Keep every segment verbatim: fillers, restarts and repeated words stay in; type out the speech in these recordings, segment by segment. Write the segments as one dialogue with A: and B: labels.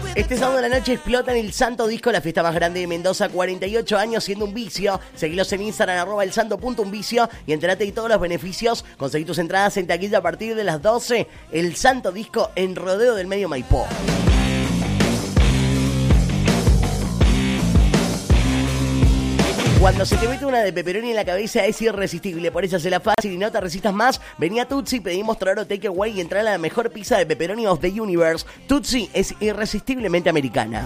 A: Este sábado de la noche explota en el Santo Disco, la fiesta más grande de Mendoza, cuarenta y ocho años siendo un vicio. Seguilos en Instagram, arroba el santo punto un vicio y entérate de todos los beneficios. Conseguí tus entradas en taquilla a partir de las doce. El Santo Disco en Rodeo del Medio Maipó. Cuando se te mete una de pepperoni en la cabeza es irresistible, por eso se la fácil y no te resistas más. Vení a Tutsi, pedimos Toraro Takeaway y entrar a la mejor pizza de pepperoni of the universe. Tutsi es irresistiblemente americana.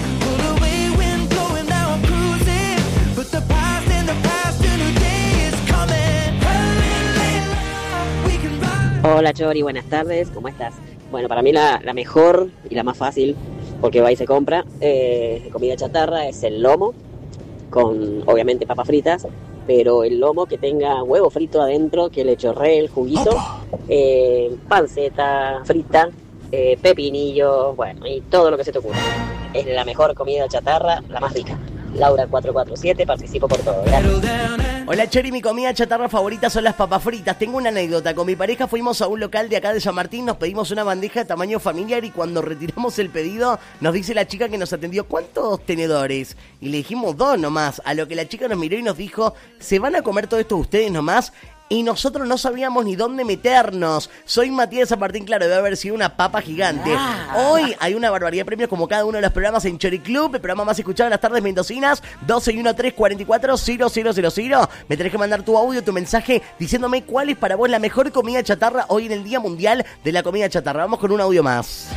B: Hola Chori, buenas tardes, ¿cómo estás? Bueno, para mí la, la mejor y la más fácil, porque va y se compra, eh, comida chatarra, es el lomo. Con obviamente papas fritas, pero el lomo que tenga huevo frito adentro, que le chorree el juguito, eh, panceta frita, eh, pepinillo, bueno, y todo lo que se te ocurra. Es la mejor comida chatarra, la más rica. Laura cuatro cuatro siete, participo por todo. Gracias.
A: Hola Chori, mi comida chatarra favorita son las papas fritas. Tengo una anécdota, con mi pareja fuimos a un local de acá de San Martín, nos pedimos una bandeja de tamaño familiar y cuando retiramos el pedido nos dice la chica que nos atendió, ¿cuántos tenedores? Y le dijimos dos nomás, a lo que la chica nos miró y nos dijo, ¿se van a comer todo esto ustedes nomás? Y nosotros no sabíamos ni dónde meternos. Soy Matías de San Martín, claro, debe haber sido una papa gigante. Ah. Hoy hay una barbaridad de premios como cada uno de los programas en Chori Club, el programa más escuchado en las tardes mendocinas, doce y uno tres cuarenta y cuatro cero cero cero cero. Me tenés que mandar tu audio, tu mensaje, diciéndome cuál es para vos la mejor comida chatarra hoy en el Día Mundial de la Comida Chatarra. Vamos con un audio más.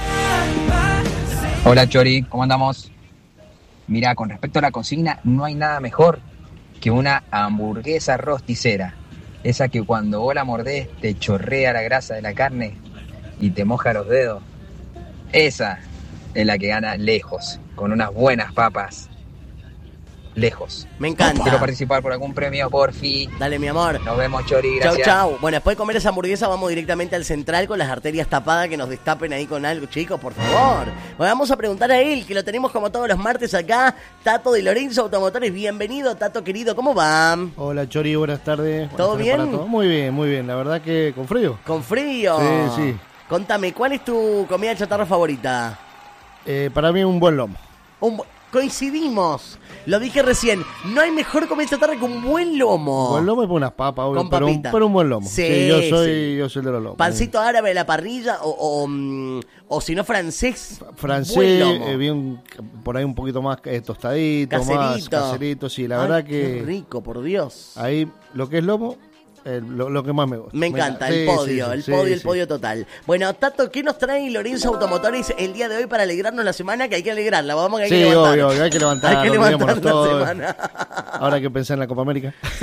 C: Hola Chori, ¿cómo andamos? Mira, con respecto a la cocina, no hay nada mejor que una hamburguesa rosticera. Esa que cuando vos la mordés te chorrea la grasa de la carne y te moja los dedos. Esa es la que gana lejos, con unas buenas papas. Lejos.
A: Me encanta.
C: Quiero participar por algún premio, porfi.
A: Dale, mi amor.
C: Nos vemos, Chori, gracias.
A: Chau, chau. Bueno, después de comer esa hamburguesa vamos directamente al central con las arterias tapadas, que nos destapen ahí con algo, chicos, por favor. Bueno, vamos a preguntar a él, que lo tenemos como todos los martes acá, Tato de Lorenzo Automotores. Bienvenido, Tato querido, ¿cómo va?
D: Hola, Chori, buenas tardes.
A: ¿Todo
D: buenas
A: bien?
D: tardes para todos. Muy bien, muy bien. La verdad que con frío.
A: ¿Con frío?
D: Sí, sí.
A: Contame, ¿cuál es tu comida chatarra favorita?
D: Eh, para mí un buen lomo.
A: Un bu- Coincidimos, lo dije recién, no hay mejor comida chatarra que un buen lomo.
D: Un buen lomo y unas papas, obvio,
A: con
D: pero, un,
A: papita.
D: pero un buen lomo.
A: Sí,
D: sí, yo soy
A: sí.
D: yo soy de los lomos.
A: Pancito árabe de la parrilla o, o, mm, o si no francés.
D: Francés,
A: buen lomo.
D: eh, bien por ahí un poquito más eh, tostadito,
A: Caserito.
D: más caserito, sí, la
A: Ay,
D: verdad
A: qué
D: que
A: rico, por Dios.
D: ahí lo que es lomo, eh, lo, lo que más me gusta.
A: Me encanta,
D: Sí,
A: el podio,
D: sí, sí,
A: el
D: sí,
A: podio,
D: sí,
A: el
D: sí.
A: podio total. Bueno, Tato, ¿qué nos trae Lorenzo Automotores el día de hoy para alegrarnos la semana? Que hay que alegrarla, vamos a hay
D: Sí,
A: que levantar.
D: obvio, obvio, hay que levantar,
A: Hay que levantar la
D: todo.
A: semana.
D: Ahora hay que pensar en la Copa América.
A: Sí.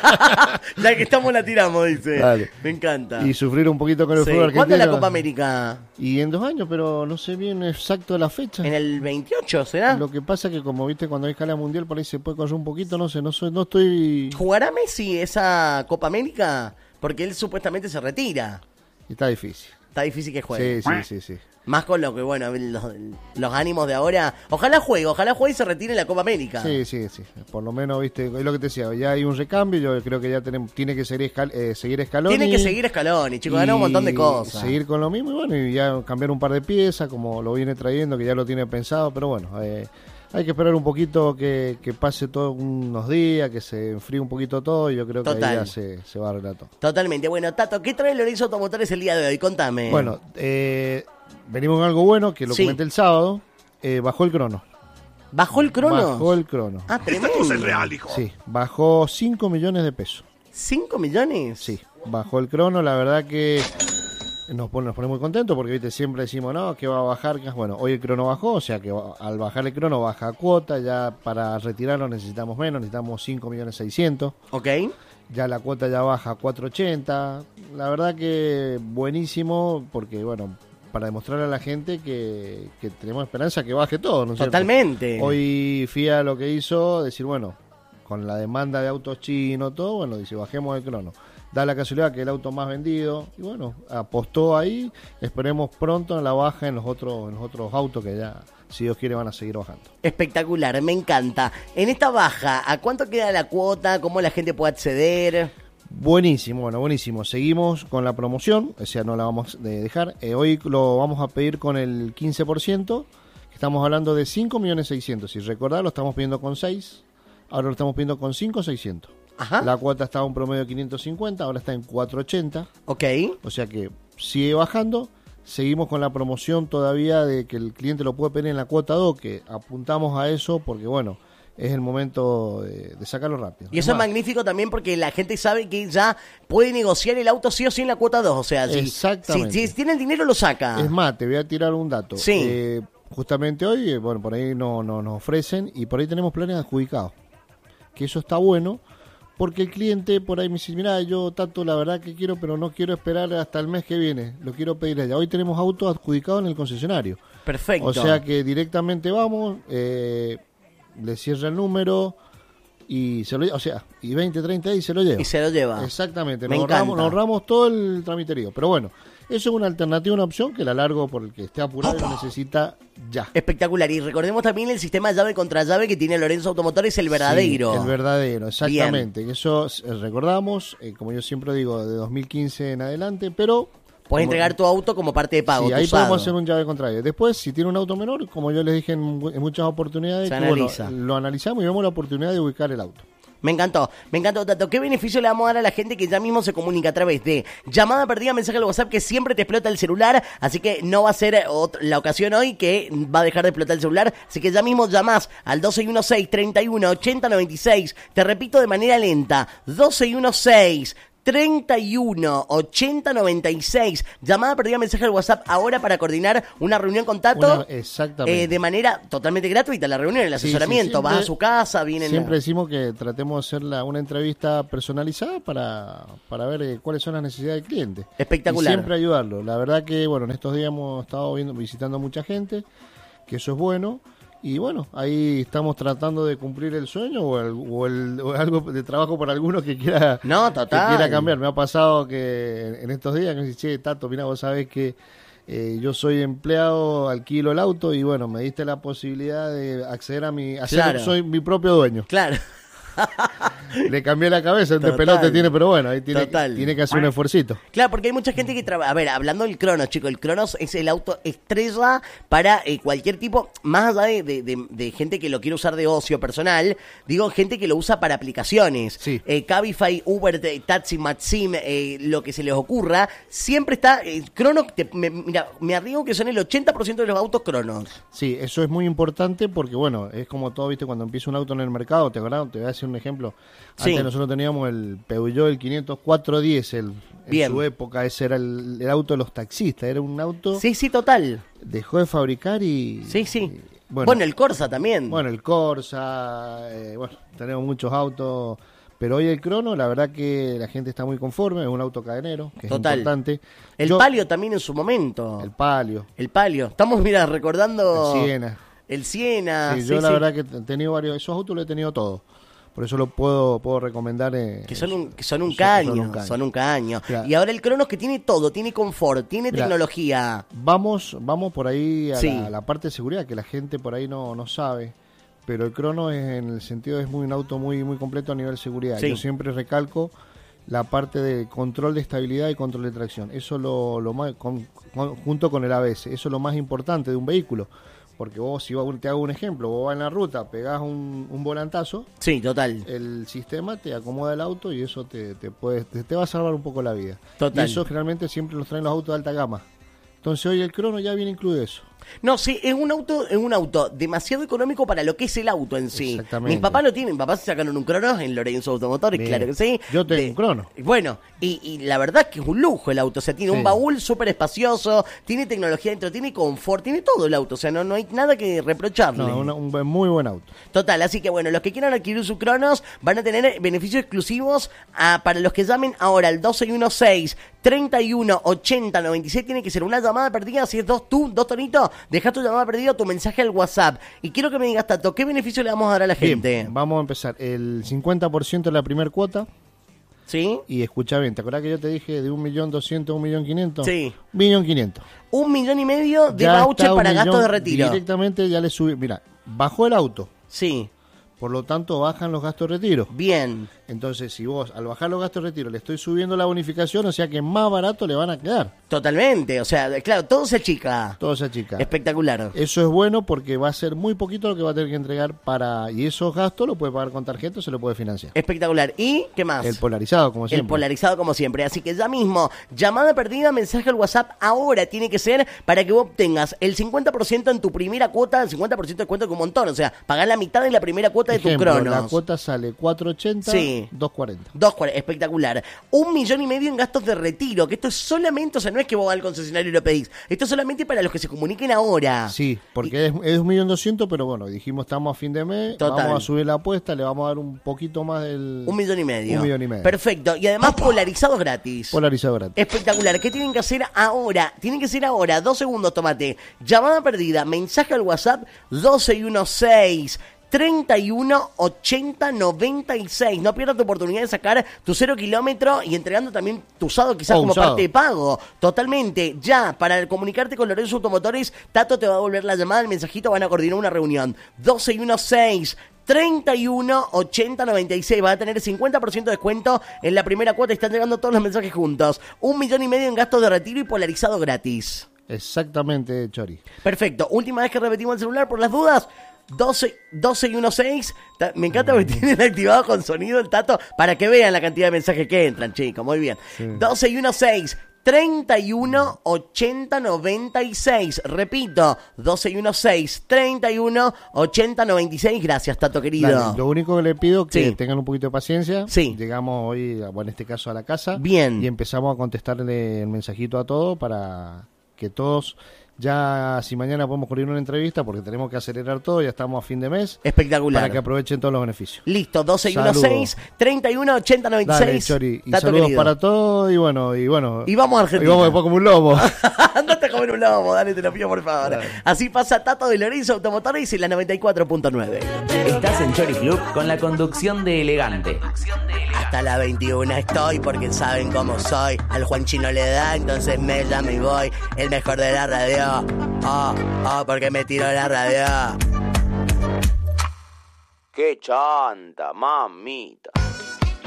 A: La que estamos la tiramos, dice.
D: Dale.
A: Me encanta.
D: Y sufrir un poquito con el
A: Sí.
D: fútbol argentino.
A: ¿Cuándo es la Copa América?
D: Y en dos años, pero no sé bien exacto la fecha.
A: ¿En el veintiocho será?
D: Lo que pasa que como viste cuando hay escala mundial por ahí se puede correr un poquito, no sé, no soy, no estoy.
A: ¿Jugará Messi esa Copa América? Porque él supuestamente se retira.
D: Está difícil.
A: Está difícil que juegue.
D: Sí, sí, sí, sí.
A: Más con lo que, bueno, los, los ánimos de ahora. Ojalá juegue, ojalá juegue y se retire en la Copa América.
D: Sí, sí, sí. Por lo menos, viste, es lo que te decía, ya hay un recambio, yo creo que ya tenemos, tiene que seguir, escal, eh, seguir Scaloni.
A: Tiene que seguir Scaloni, chicos, ganó un montón de cosas.
D: Seguir con lo mismo y bueno, y ya cambiar un par de piezas, como lo viene trayendo, que ya lo tiene pensado, pero bueno, eh, hay que esperar un poquito que, que pase todos unos días, que se enfríe un poquito todo y yo creo que
A: Total.
D: ahí ya se, se va a arreglar todo.
A: Totalmente. Bueno, Tato, ¿qué trae Lorenzo Automotores el día de hoy? Contame.
D: Bueno, eh, venimos con algo bueno, que lo
A: Sí.
D: comenté el sábado, eh, bajó el crono.
A: ¿Bajó el crono?
D: Bajó el crono.
A: Ah, tremendo.
E: Esta cosa es real, hijo.
D: Sí, bajó cinco millones de pesos.
A: ¿Cinco millones?
D: Sí, bajó el crono, la verdad que nos pone, nos pone muy contentos porque viste siempre decimos, no, que va a bajar. Bueno, hoy el crono bajó, o sea que va- al bajar el crono baja cuota, ya para retirarlo necesitamos menos, necesitamos cinco millones seiscientos.
A: Ok.
D: Ya la cuota ya baja a cuatro ochenta. La verdad que buenísimo porque, bueno, para demostrarle a la gente que, que tenemos esperanza que baje todo, ¿no es cierto?
A: Totalmente.
D: Hoy F I A lo que hizo, decir, bueno, con la demanda de autos chinos, todo, bueno, dice, bajemos el crono. Da la casualidad que el auto más vendido, y bueno, apostó ahí, esperemos pronto en la baja en los otros, en los otros autos que ya, si Dios quiere, van a seguir bajando.
A: Espectacular, me encanta. En esta baja, ¿a cuánto queda la cuota? ¿Cómo la gente puede acceder?
D: Buenísimo, bueno, buenísimo. Seguimos con la promoción, o sea, no la vamos a dejar. Eh, hoy lo vamos a pedir con el quince por ciento, que estamos hablando de cinco millones seiscientos. Si recordás, lo estamos pidiendo con seis, ahora lo estamos pidiendo con cinco millones seiscientos.
A: Ajá.
D: La cuota estaba en promedio de quinientos cincuenta, ahora está en cuatrocientos ochenta.
A: Ok.
D: O sea que sigue bajando. Seguimos con la promoción todavía de que el cliente lo puede pedir en la cuota dos, que apuntamos a eso porque, bueno, es el momento de, de sacarlo rápido.
A: Y eso es, es magnífico también porque la gente sabe que ya puede negociar el auto sí o sí en la cuota dos. O sea, si,
D: Exactamente.
A: Si, si tiene el dinero, lo saca.
D: Es más, te voy a tirar un dato.
A: Sí.
D: Eh, justamente hoy, eh, bueno, por ahí no, no, nos ofrecen y por ahí tenemos planes adjudicados. Que eso está bueno. Porque el cliente por ahí me dice, mira, yo tanto la verdad que quiero, pero no quiero esperar hasta el mes que viene. Lo quiero pedir allá. Hoy tenemos autos adjudicados en el concesionario.
A: Perfecto.
D: O sea que directamente vamos, eh, le cierra el número y se lo, o sea, y veinte, treinta y se lo lleva.
A: Y se lo lleva.
D: Exactamente.
A: Me
D: Nos ahorramos,
A: encanta.
D: nos ahorramos todo el tramiterío. Pero bueno, eso es una alternativa, una opción que la largo por el que esté apurado y lo necesita ya.
A: Espectacular. Y recordemos también el sistema llave contra llave que tiene Lorenzo Automotores, el verdadero.
D: Sí, el verdadero, exactamente. Bien. Eso eh, recordamos, eh, como yo siempre digo, de dos mil quince en adelante, pero...
A: Puedes
D: como,
A: entregar tu auto como parte de pago.
D: Sí, ahí
A: usado.
D: podemos hacer un llave contra llave. Después, si tiene un auto menor, como yo les dije en, en muchas oportunidades,
A: Se
D: que,
A: analiza.
D: bueno, lo analizamos y vemos la oportunidad de ubicar el auto.
A: Me encantó, me encantó, Tato. ¿Qué beneficio le vamos a dar a la gente que ya mismo se comunica a través de llamada perdida, mensaje al WhatsApp, que siempre te explota el celular? Así que no va a ser otra, la ocasión hoy que va a dejar de explotar el celular. Así que ya mismo llamás al doce dieciséis, treinta y uno, ochenta, noventa y seis. Te repito de manera lenta, doce dieciséis, treinta y uno, ochenta, noventa y seis. Llamada perdida, mensaje al WhatsApp ahora para coordinar una reunión con Tato.
D: Una, exactamente.
A: Eh, de manera totalmente gratuita, la reunión, el asesoramiento.
D: Sí, sí, siempre,
A: vas a su casa, vienen...
D: Siempre decimos que tratemos de hacer la, una entrevista personalizada para, para ver eh, cuáles son las necesidades del cliente.
A: Espectacular.
D: Y siempre ayudarlo. La verdad que, bueno, en estos días hemos estado viendo, visitando a mucha gente, que eso es bueno. Y bueno, ahí estamos tratando de cumplir el sueño o, el, o, el, o algo de trabajo para algunos que quiera,
A: no, total.
D: que quiera cambiar. Me ha pasado que en estos días me dice, che, Tato, mira, vos sabés que eh, yo soy empleado, alquilo el auto y bueno, me diste la posibilidad de acceder a mi... Hacer,
A: claro.
D: Soy mi propio dueño.
A: Claro.
D: Le cambié la cabeza, el de pelote tiene, pero bueno, ahí tiene, tiene que hacer un esfuercito.
A: Claro, porque hay mucha gente que trabaja. A ver, hablando del Cronos, chicos, el Cronos es el auto estrella para eh, cualquier tipo, más allá de, de, de, de gente que lo quiere usar de ocio personal, digo, gente que lo usa para aplicaciones.
D: Sí.
A: Eh, Cabify, Uber, Taxi, Maxim, eh, lo que se les ocurra, siempre está. Eh, Cronos, te, me, mira, me arriesgo que son el ochenta por ciento de los autos Cronos.
D: Sí, eso es muy importante porque, bueno, es como todo, viste, cuando empieza un auto en el mercado, ¿te acuerdas? Te voy a decir un ejemplo. Antes sí. Nosotros teníamos el Peugeot, el quinientos cuatro diésel. En Bien. Su época, ese era el, el auto de los taxistas. Era un auto...
A: Sí, sí, total.
D: Dejó de fabricar y...
A: Sí, sí.
D: Y, bueno,
A: bueno, el Corsa también.
D: Bueno, el Corsa, eh, bueno, tenemos muchos autos... Pero hoy el Crono, la verdad que la gente está muy conforme, es un auto cadenero, que Total. Es importante.
A: El
D: Yo,
A: Palio también en su momento.
D: El Palio.
A: El Palio. Estamos, mira, recordando...
D: El Siena.
A: El Siena.
D: Sí,
A: sí
D: yo la
A: sí.
D: verdad que he tenido varios, esos autos los he tenido todos. Por eso lo puedo puedo recomendar. Eh,
A: que son un, que son un, caño, son un caño. Son un caño. Claro. Y ahora el Cronos que tiene todo, tiene confort, tiene Mirá, tecnología.
D: Vamos vamos por ahí a
A: sí.
D: la, la parte de seguridad, que la gente por ahí no, no sabe. Pero el Crono es, en el sentido es muy un auto muy muy completo a nivel de seguridad. Sí. Yo siempre recalco la parte de control de estabilidad y control de tracción. Eso lo, lo más con, con, junto con el A B S, eso es lo más importante de un vehículo. Porque vos, si te hago un ejemplo, vos vas en la ruta, pegás un, un volantazo.
A: Sí, total.
D: El sistema te acomoda el auto y eso te, te, puede, te, te va a salvar un poco la vida.
A: Total.
D: Y eso generalmente siempre los traen los autos de alta gama. Entonces hoy el Crono ya viene incluido eso.
A: No, sí, es un auto, es un auto demasiado económico para lo que es el auto en sí.
D: Exactamente.
A: Mis papás lo tienen, mis papás se sacaron un Cronos en Lorenzo Automotores,
D: Bien.
A: Claro que sí.
D: Yo tengo
A: de,
D: un Crono.
A: Bueno, y, y la verdad es que es un lujo el auto, o sea, tiene sí. un baúl súper espacioso, tiene tecnología dentro, tiene confort, tiene todo el auto, o sea, no, no hay nada que reprocharle.
D: No, una, un muy buen auto.
A: Total, así que bueno, los que quieran adquirir su Cronos van a tener beneficios exclusivos a, para los que llamen ahora al doce dieciséis, treinta y uno, ochenta, noventa y seis, tiene que ser una llamada perdida, si es dos tú, dos tonitos, deja tu llamada perdida, tu mensaje al WhatsApp. Y quiero que me digas, Tato, ¿qué beneficio le vamos a dar a la
D: bien,
A: gente?
D: Vamos a empezar, el cincuenta por ciento de la primera cuota.
A: ¿Sí?
D: Y escucha bien, ¿te acordás que yo te dije de un millón doscientos, un millón quinientos?
A: Sí.
D: Un millón quinientos.
A: Un millón y medio de ya voucher para gastos de retiro.
D: Directamente ya le subí, mira, bajó el auto.
A: Sí.
D: Por lo tanto, bajan los gastos de retiro.
A: Bien.
D: Entonces, si vos al bajar los gastos de retiro le estoy subiendo la bonificación, o sea que más barato le van a quedar.
A: Totalmente, o sea, claro, todo se achica.
D: Todo se achica.
A: Espectacular.
D: Eso es bueno porque va a ser muy poquito lo que va a tener que entregar para... Y esos gastos lo puede pagar con tarjeta o se lo puede financiar.
A: Espectacular. ¿Y qué más?
D: El polarizado, como siempre.
A: El polarizado, como siempre. Así que ya mismo, llamada perdida, mensaje al WhatsApp ahora tiene que ser para que vos obtengas el cincuenta por ciento en tu primera cuota, el cincuenta por ciento de descuento que un montón. O sea, pagás la mitad de la primera cuota de
D: Ejemplo,
A: tu Cronos.
D: La cuota sale cuatro ochenta,
A: sí.
D: dos cuarenta.
A: dos cuarenta, espectacular. Un millón y medio en gastos de retiro, que esto es solamente, o sea, no es que vos vas al concesionario y lo pedís. Esto es solamente para los que se comuniquen ahora.
D: Sí, porque y... es, es un millón doscientos, pero bueno, dijimos estamos a fin de mes, Total. Vamos a subir la apuesta, le vamos a dar un poquito más del...
A: Un millón y medio.
D: Un millón y medio.
A: Perfecto. Y además polarizados gratis.
D: Polarizado gratis.
A: Espectacular. ¿Qué tienen que hacer ahora? Tienen que hacer ahora, dos segundos, tomate. Llamada perdida, mensaje al WhatsApp doce dieciséis treinta y uno ochenta noventa y seis. No pierdas tu oportunidad de sacar tu cero kilómetro y entregando también tu usado quizás oh, como usado. parte de pago. Totalmente. Ya, para comunicarte con Lorenzo Automotores, Tato te va a volver la llamada, el mensajito, van a coordinar una reunión. doce dieciséis treinta y uno ochenta noventa y seis. Va a tener cincuenta por ciento de descuento en la primera cuota. Están llegando todos los mensajes juntos. Un millón y medio en gastos de retiro y polarizado gratis.
D: Exactamente, Chori.
A: Perfecto. Última vez que repetimos el celular por las dudas. doce, doce dieciséis. Me encanta porque tienen activado con sonido el Tato para que vean la cantidad de mensajes que entran, chicos. Muy bien. Sí. doce dieciséis treinta y uno ochenta noventa y seis. Repito, doce dieciséis treinta y uno ochenta noventa y seis. Gracias, Tato querido.
D: Dale, lo único que le pido es que
A: sí.
D: tengan un poquito de paciencia.
A: Sí.
D: Llegamos hoy, bueno, en este caso a la casa.
A: Bien.
D: Y empezamos a contestarle el mensajito a todos para que todos... Ya, si mañana podemos cubrir una entrevista, porque tenemos que acelerar todo, ya estamos a fin de mes.
A: Espectacular.
D: Para que aprovechen todos los beneficios.
A: Listo, doce dieciséis treinta y uno ochenta noventa y seis.
D: Dale, Chori. Y
A: Tato
D: saludos
A: querido.
D: para todos, y bueno, y bueno.
A: Y vamos a Argentina.
D: Y vamos después como un lobo.
A: Andate a comer un lobo, dale, te lo pido por favor. Dale. Así pasa Tato de Lorenzo Automotores en la noventa y cuatro punto nueve.
E: Estás en Chori Club con la conducción de Elegante.
A: Hasta la veintiuna estoy porque saben cómo soy. Al Juanchi no le da, entonces me llamo y voy. El mejor de la radio. Oh, oh, porque me tiró la radio.
F: ¡Qué chanta, mamita!